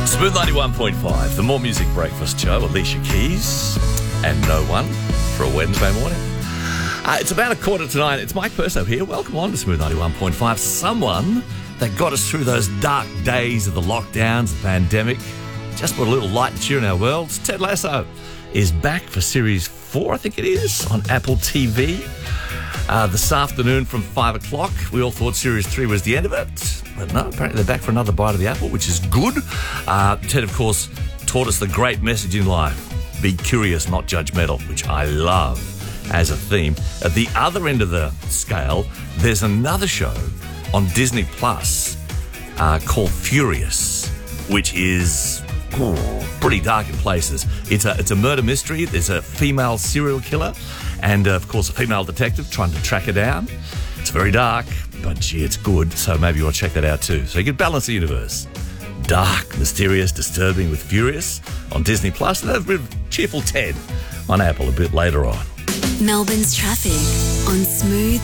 Smooth 91.5, the More Music Breakfast Show. Alicia Keys and no one for a Wednesday morning. It's about 8:45. It's Mike Perso here. Welcome on to Smooth 91.5. Someone that got us through those dark days of the lockdowns, the pandemic, just put a little light and cheer in our worlds. Ted Lasso is back for Series 4, I think it is, on Apple TV. This afternoon from 5 o'clock. We all thought Series 3 was the end of it. But no, apparently they're back for another bite of the apple, which is good. Ted, of course, taught us the great message in life. Be curious, not judgmental, which I love as a theme. At the other end of the scale, there's another show on Disney Plus called Furious, which is pretty dark in places. It's a murder mystery. There's a female serial killer and, of course, a female detective trying to track her down. It's very dark, but gee, it's good, so maybe you want to check that out too. So you can balance the universe. Dark, mysterious, disturbing with Furious on Disney Plus. And a bit of cheerful Ted on Apple a bit later on. Melbourne's traffic on Smooth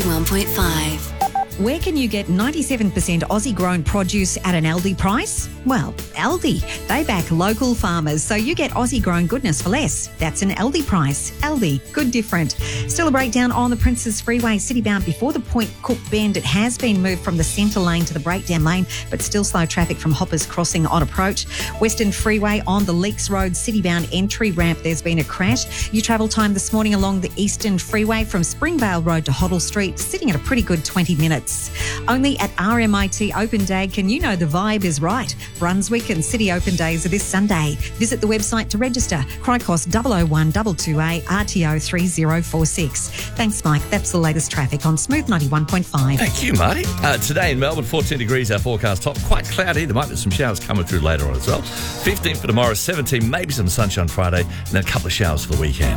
91.5. Where can you get 97% Aussie-grown produce at an Aldi price? Well, Aldi. They back local farmers, so you get Aussie-grown goodness for less. That's an Aldi price. Aldi, good different. Still a breakdown on the Princes Freeway, city-bound before the Point Cook Bend. It has been moved from the centre lane to the breakdown lane, but still slow traffic from Hoppers Crossing on approach. Western Freeway on the Leaks Road city-bound entry ramp. There's been a crash. Your travel time this morning along the Eastern Freeway from Springvale Road to Hoddle Street, sitting at a pretty good 20 minutes. Only at RMIT Open Day can you know the vibe is right. Brunswick and City Open Days are this Sunday. Visit the website to register. Cricos 00122A RTO 3046. Thanks, Mike. That's the latest traffic on Smooth 91.5. Thank you, Marty. Today in Melbourne, 14 degrees, our forecast top. Quite cloudy. There might be some showers coming through later on as well. 15 for tomorrow, 17, maybe some sunshine Friday, and then a couple of showers for the weekend.